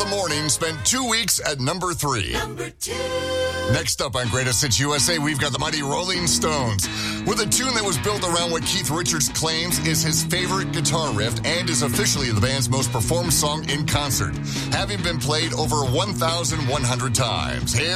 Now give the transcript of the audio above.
the Morning spent 2 weeks at number 3. Number 2. Next up on Greatest Hits USA, we've got the mighty Rolling Stones with a tune that was built around what Keith Richards claims is his favorite guitar riff and is officially the band's most performed song in concert, having been played over 1,100 times. Here